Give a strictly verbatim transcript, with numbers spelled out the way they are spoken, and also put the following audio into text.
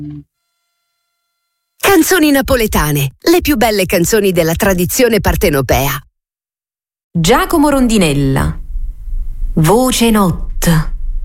Canzoni napoletane, le più belle canzoni della tradizione partenopea. Giacomo Rondinella. Voce notte.